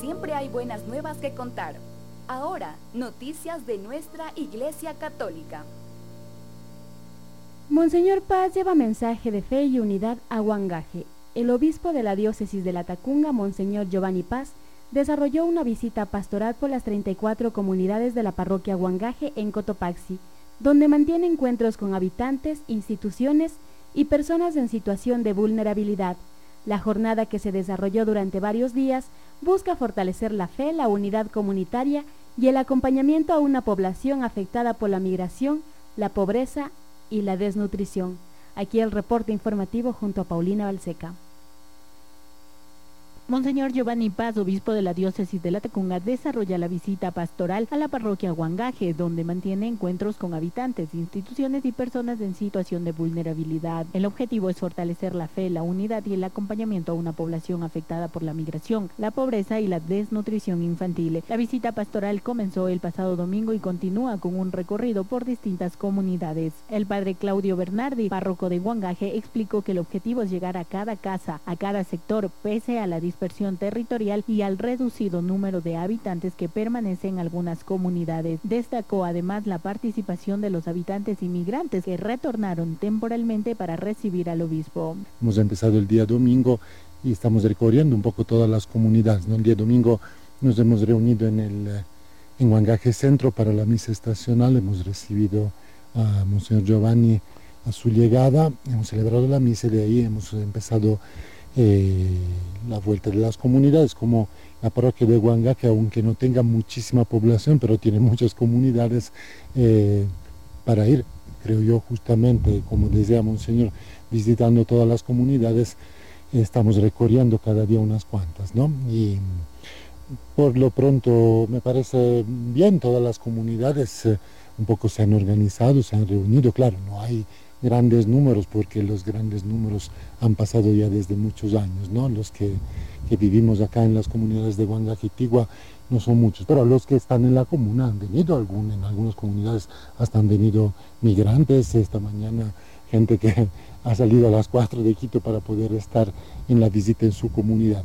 siempre hay buenas nuevas que contar. Ahora, noticias de nuestra Iglesia Católica. Monseñor Paz lleva mensaje de fe y unidad a Huangaje. El obispo de la diócesis de Latacunga, Monseñor Giovanni Paz, desarrolló una visita pastoral por las 34 comunidades de la parroquia Huangaje en Cotopaxi, donde mantiene encuentros con habitantes, instituciones y personas en situación de vulnerabilidad. La jornada, que se desarrolló durante varios días, busca fortalecer la fe, la unidad comunitaria y el acompañamiento a una población afectada por la migración, la pobreza y la desnutrición. Aquí el reporte informativo junto a Paulina Balseca. Monseñor Giovanni Paz, obispo de la diócesis de Latacunga, desarrolla la visita pastoral a la parroquia Huangaje, donde mantiene encuentros con habitantes, instituciones y personas en situación de vulnerabilidad. El objetivo es fortalecer la fe, la unidad y el acompañamiento a una población afectada por la migración, la pobreza y la desnutrición infantil. La visita pastoral comenzó el pasado domingo y continúa con un recorrido por distintas comunidades. El padre Claudio Bernardi, párroco de Huangaje, explicó que el objetivo es llegar a cada casa, a cada sector, pese a la dispersión territorial y al reducido número de habitantes que permanecen en algunas comunidades. Destacó además la participación de los habitantes inmigrantes que retornaron temporalmente para recibir al obispo. Hemos empezado el día domingo y estamos recorriendo un poco todas las comunidades, ¿no? El día domingo nos hemos reunido en Huangaje Centro para la misa estacional. Hemos recibido a Monseñor Giovanni a su llegada, hemos celebrado la misa y de ahí hemos empezado la vuelta de las comunidades, como la parroquia de Huangaje, aunque no tenga muchísima población, pero tiene muchas comunidades para ir, creo yo, justamente, como decía Monseñor, visitando todas las comunidades. Estamos recorriendo cada día unas cuantas, ¿no? Y por lo pronto me parece bien, todas las comunidades un poco se han organizado, se han reunido. Claro, no hay grandes números, porque los grandes números han pasado ya desde muchos años, ¿no? Los que vivimos acá en las comunidades de Huangaje y Tigua no son muchos, pero los que están en la comuna han venido, en algunas comunidades hasta han venido migrantes. Esta mañana gente que ha salido a las 4 de Quito para poder estar en la visita en su comunidad.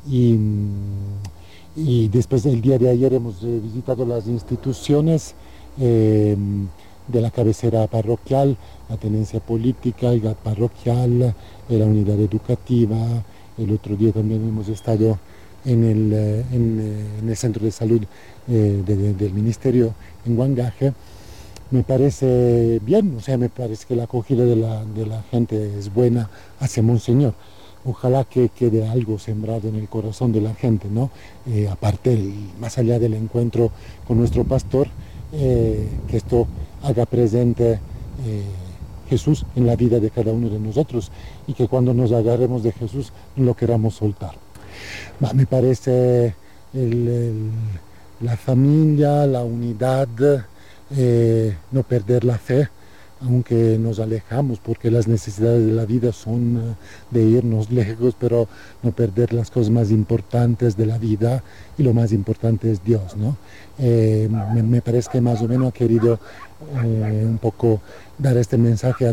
Y después del día de ayer hemos visitado las instituciones de la cabecera parroquial, la tenencia política, el GAT parroquial, la unidad educativa. El otro día también hemos estado en el centro de salud del ministerio en Huangaje. Me parece bien, o sea, me parece que la acogida de la gente es buena hacia Monseñor. Ojalá que quede algo sembrado en el corazón de la gente, ¿no? Aparte, más allá del encuentro con nuestro pastor, que esto haga presente Jesús en la vida de cada uno de nosotros, y que cuando nos agarremos de Jesús no lo queramos soltar. Me parece la familia, la unidad, no perder la fe, aunque nos alejamos, porque las necesidades de la vida son de irnos lejos, pero no perder las cosas más importantes de la vida, y lo más importante es Dios, ¿no? Me parece que más o menos ha querido un poco dar este mensaje a